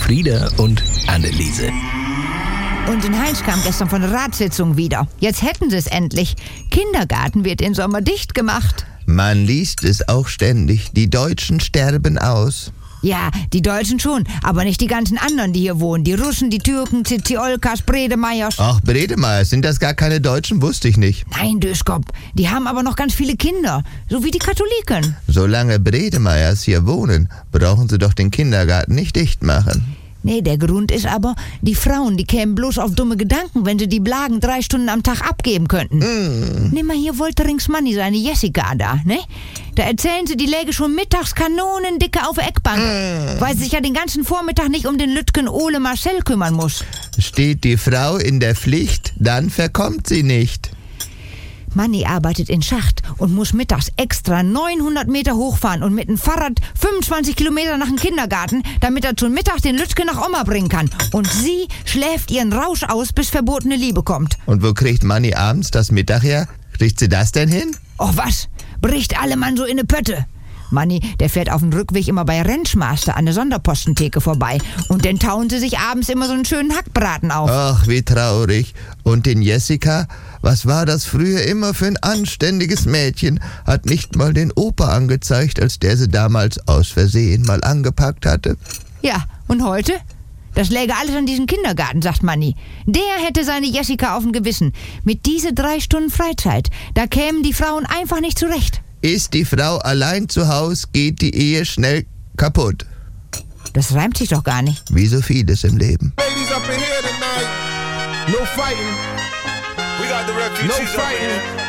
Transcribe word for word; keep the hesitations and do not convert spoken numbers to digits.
Frieda und Anneliese. Und in Heinz kam gestern von der Ratssitzung wieder. Jetzt hätten sie es endlich. Kindergarten wird im Sommer dicht gemacht. Man liest es auch ständig. Die Deutschen sterben aus. Ja, die Deutschen schon, aber nicht die ganzen anderen, die hier wohnen. Die Russen, die Türken, Ziziolkas, Bredemeyers. Ach, Bredemeyers, sind das gar keine Deutschen? Wusste ich nicht. Nein, Döskop, die haben aber noch ganz viele Kinder, so wie die Katholiken. Solange Bredemeyers hier wohnen, brauchen sie doch den Kindergarten nicht dicht machen. Nee, der Grund ist aber, die Frauen, die kämen bloß auf dumme Gedanken, wenn sie die Blagen drei Stunden am Tag abgeben könnten. Mm. Nimm mal hier Wolterings Manni, seine Jessica da, ne? Da erzählen sie, die läge schon mittags kanonendicke auf der Eckbank, mm. weil sie sich ja den ganzen Vormittag nicht um den Lütgen Ole Marcel kümmern muss. Steht die Frau in der Pflicht, dann verkommt sie nicht. Manni arbeitet in Schacht und muss mittags extra neunhundert Meter hochfahren und mit dem Fahrrad fünfundzwanzig Kilometer nach dem Kindergarten, damit er zum Mittag den Lütgen nach Oma bringen kann. Und sie schläft ihren Rausch aus, bis verbotene Liebe kommt. Und wo kriegt Manni abends das Mittag her? Kriegt sie das denn hin? Och was, bricht alle Mann so in ne Pötte. Manni, der fährt auf dem Rückweg immer bei Rentschmaster an der Sonderpostentheke vorbei. Und dann tauen sie sich abends immer so einen schönen Hackbraten auf. Ach, wie traurig. Und den Jessica? Was war das früher immer für ein anständiges Mädchen? Hat nicht mal den Opa angezeigt, als der sie damals aus Versehen mal angepackt hatte. Ja, und heute? Das läge alles an diesem Kindergarten, sagt Manni. Der hätte seine Jessica auf dem Gewissen. Mit diese drei Stunden Freizeit, da kämen die Frauen einfach nicht zurecht. Ist die Frau allein zu Hause, geht die Ehe schnell kaputt. Das reimt sich doch gar nicht. Wie so vieles im Leben. Ladies up in here tonight. No fighting. We got the refugees No up in fighting. here.